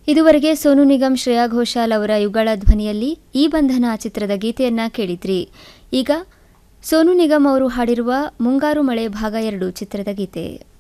ಇದುವರೆಗೆ ಸೋನು ನಿಗಮ್, ಶ್ರೇಯಾ ಘೋಷಾಲ್ ಅವರ ಯುಗಳ ಧ್ವನಿಯಲ್ಲಿ ಈ ಬಂಧನ ಚಿತ್ರದ ಗೀತೆಯನ್ನ ಕೇಳಿದ್ರಿ. ಈಗ ಸೋನು ನಿಗಮ್ ಅವರು ಹಾಡಿರುವ ಮುಂಗಾರು ಮಳೆ ಭಾಗ 2 ಚಿತ್ರದ ಗೀತೆ.